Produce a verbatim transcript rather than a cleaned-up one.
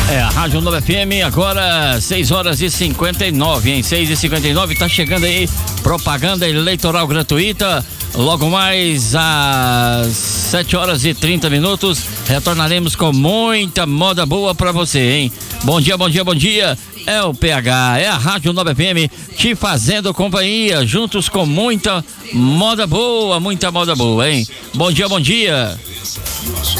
É, a Rádio Nova F M, agora seis horas e cinquenta e nove, hein? seis e cinquenta e nove, tá chegando aí propaganda eleitoral gratuita. Logo mais às sete horas e trinta minutos, retornaremos com muita moda boa pra você, hein? Bom dia, bom dia, bom dia. É o P H, é a Rádio Nova F M te fazendo companhia, juntos com muita moda boa, muita moda boa, hein? Bom dia, bom dia.